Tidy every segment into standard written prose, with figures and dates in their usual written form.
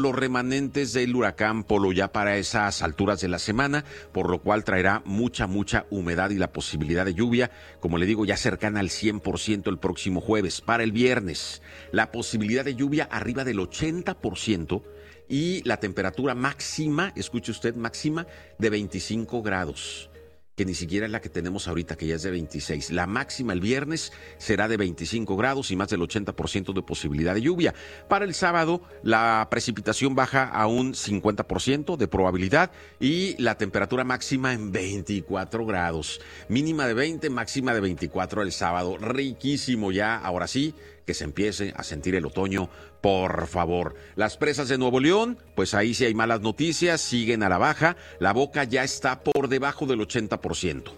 los remanentes del huracán Polo ya para esas alturas de la semana, por lo cual traerá mucha humedad y la posibilidad de lluvia, como le digo, ya cercana al 100% el próximo jueves. Para el viernes, la posibilidad de lluvia arriba del 80% y la temperatura máxima, escuche usted, máxima de 25 grados. Que ni siquiera es la que tenemos ahorita, que ya es de 26. La máxima el viernes será de 25 grados y más del 80% de posibilidad de lluvia. Para el sábado, la precipitación baja a un 50% de probabilidad y la temperatura máxima en 24 grados. Mínima de 20, máxima de 24 el sábado. Riquísimo ya, ahora sí, que se empiece a sentir el otoño, por favor. Las presas de Nuevo León, pues ahí sí hay malas noticias, siguen a la baja. La Boca ya está por debajo del 80%,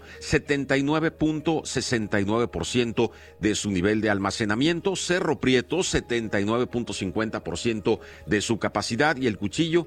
79.69% de su nivel de almacenamiento. Cerro Prieto, 79.50% de su capacidad y el Cuchillo,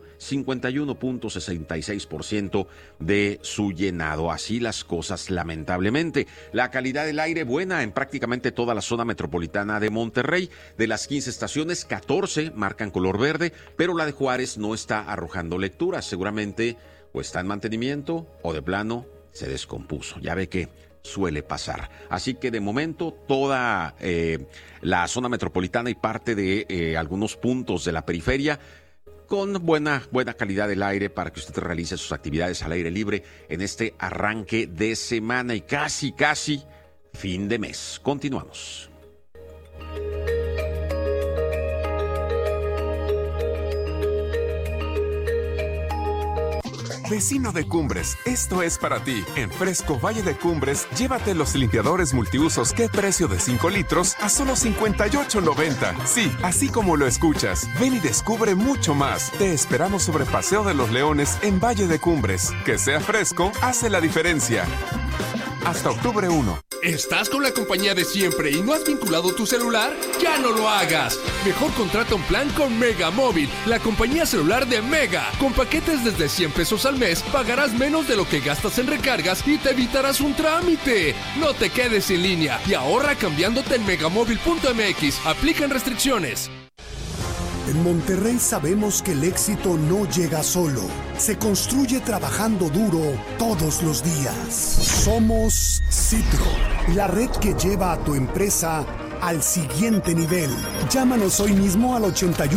51.66% de su llenado. Así las cosas, lamentablemente. La calidad del aire buena en prácticamente toda la zona metropolitana de Monterrey. De las 15 estaciones, 14 marcan color verde, pero la de Juárez no está arrojando lecturas. Seguramente o está en mantenimiento o de plano se descompuso. Ya ve que suele pasar. Así que de momento toda la zona metropolitana y parte de algunos puntos de la periferia con buena calidad del aire para que usted realice sus actividades al aire libre en este arranque de semana y casi fin de mes. Continuamos. Vecino de Cumbres, esto es para ti. En Fresco Valle de Cumbres, llévate los limpiadores multiusos ¿Qué precio de 5 litros? A solo $58.90. Sí, así como lo escuchas. Ven y descubre mucho más. Te esperamos sobre Paseo de los Leones en Valle de Cumbres. Que sea fresco, hace la diferencia. Hasta octubre 1. ¿Estás con la compañía de siempre y no has vinculado tu celular? ¡Ya no lo hagas! Mejor contrata un plan con Mega Móvil, la compañía celular de Mega. Con paquetes desde 100 pesos al mes, pagarás menos de lo que gastas en recargas y te evitarás un trámite. No te quedes sin línea y ahorra cambiándote en megamóvil.mx. Aplican restricciones. En Monterrey sabemos que el éxito no llega solo, se construye trabajando duro todos los días. Somos Citro, la red que lleva a tu empresa al siguiente nivel. Llámanos hoy mismo al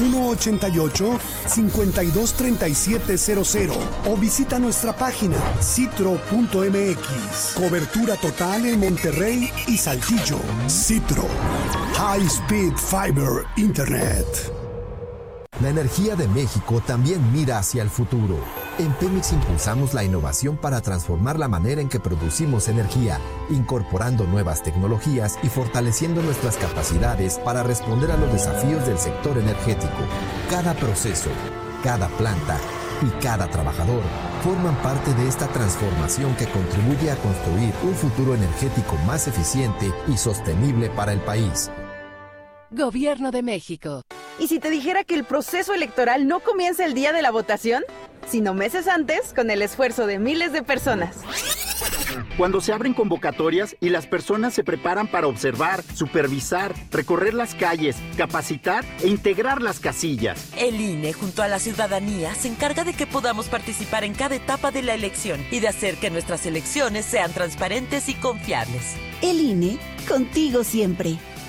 8188-523700 o visita nuestra página citro.mx. Cobertura total en Monterrey y Saltillo. Citro, High Speed Fiber Internet. La energía de México también mira hacia el futuro. En Pemex impulsamos la innovación para transformar la manera en que producimos energía, incorporando nuevas tecnologías y fortaleciendo nuestras capacidades para responder a los desafíos del sector energético. Cada proceso, cada planta y cada trabajador forman parte de esta transformación que contribuye a construir un futuro energético más eficiente y sostenible para el país. Gobierno de México. ¿Y si te dijera que el proceso electoral no comienza el día de la votación, sino meses antes, con el esfuerzo de miles de personas? Cuando se abren convocatorias y las personas se preparan para observar, supervisar, recorrer las calles, capacitar e integrar las casillas. El INE, junto a la ciudadanía, se encarga de que podamos participar en cada etapa de la elección y de hacer que nuestras elecciones sean transparentes y confiables. El INE, contigo siempre.